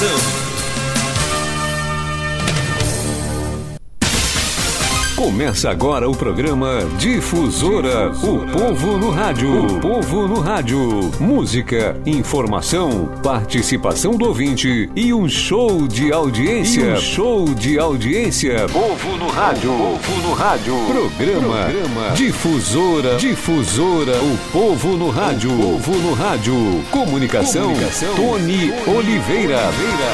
Começa agora o programa Difusora, o povo no rádio. O povo no rádio. Música, informação, participação do ouvinte e um show de audiência. Povo no rádio. Povo no rádio. Programa Difusora. Difusora, o povo no rádio. O povo no rádio. Comunicação. Tony Oliveira.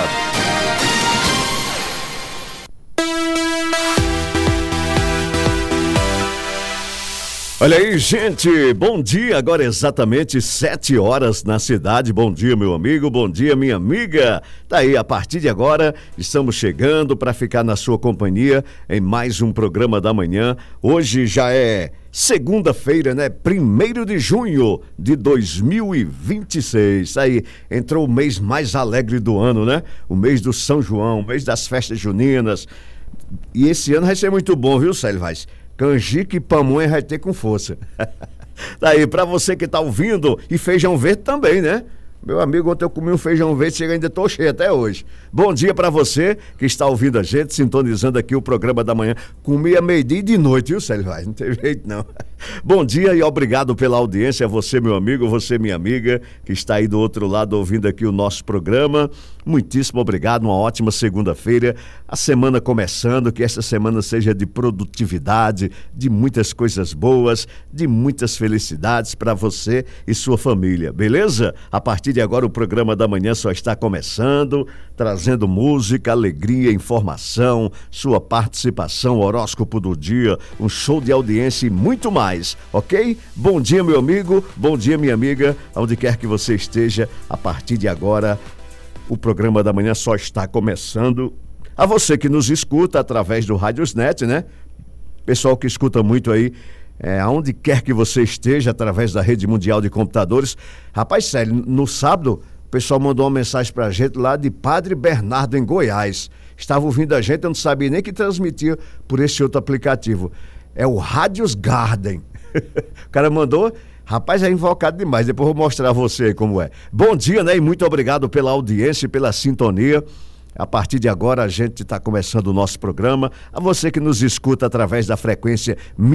Olha aí, gente, bom dia, agora exatamente 7 horas na cidade. Bom dia, meu amigo, bom dia, minha amiga. Tá aí, a partir de agora, estamos chegando para ficar na sua companhia em mais um programa da manhã. Hoje já é segunda-feira, né? 1º de junho de 2026. Aí, entrou o mês mais alegre do ano, né? O mês do São João, o mês das festas juninas. E esse ano vai ser muito bom, viu, Célio Vaz? Canjica e pamonha vai ter com força. Daí, pra você que tá ouvindo, e feijão verde também, né? Meu amigo, ontem eu comi um feijão verde, ainda tô cheio até hoje. Bom dia pra você que está ouvindo a gente, sintonizando aqui o programa da manhã. Comi a meio-dia e de noite, viu, Célio? Não tem jeito, não. Bom dia e obrigado pela audiência, você, meu amigo, você, minha amiga, que está aí do outro lado ouvindo aqui o nosso programa. Muitíssimo obrigado, uma ótima segunda-feira. A semana começando, que essa semana seja de produtividade, de muitas coisas boas, de muitas felicidades para você e sua família, beleza? A partir de agora o programa da manhã só está começando, trazendo música, alegria, informação, sua participação, horóscopo do dia, um show de audiência e muito mais, ok? Bom dia, meu amigo, bom dia, minha amiga, onde quer que você esteja, a partir de agora o programa da manhã só está começando. A você que nos escuta através do Rádiosnet, né? Pessoal que escuta muito aí, aonde quer que você esteja, através da Rede Mundial de Computadores. Rapaz, sério, no sábado, o pessoal mandou uma mensagem pra gente lá de Padre Bernardo, em Goiás. Estava ouvindo a gente, eu não sabia nem que transmitia por esse outro aplicativo. É o Rádios Garden. O cara mandou... Rapaz, é invocado demais, depois eu vou mostrar a você aí como é. Bom dia, né? E muito obrigado pela audiência e pela sintonia. A partir de agora a gente está começando o nosso programa. A você que nos escuta através da frequência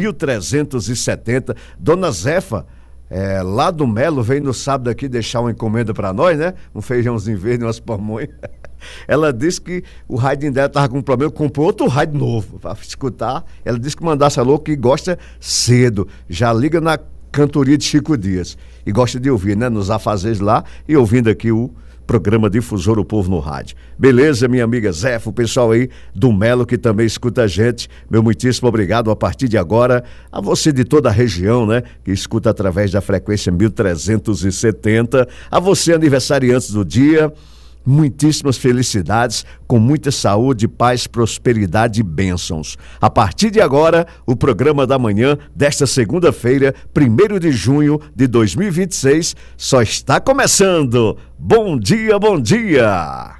1370. Dona Zefa, lá do Melo, veio no sábado aqui deixar uma encomenda para nós, né? Um feijãozinho verde, umas pamonhas. Ela disse que o rádio dela estava com um problema, comprou outro rádio novo para escutar. Ela disse que mandasse alô, que gosta cedo. Já liga na cantoria de Chico Dias e gosta de ouvir, né, nos afazeres lá e ouvindo aqui o programa Difusor, o Povo no Rádio. Beleza, minha amiga Zefa, o pessoal aí do Melo que também escuta a gente, meu muitíssimo obrigado a partir de agora, a você de toda a região, né, que escuta através da frequência 1370, a você aniversariantes do dia, muitíssimas felicidades, com muita saúde, paz, prosperidade e bênçãos. A partir de agora, o programa da manhã desta segunda-feira, 1º de junho de 2026, só está começando. Bom dia, bom dia!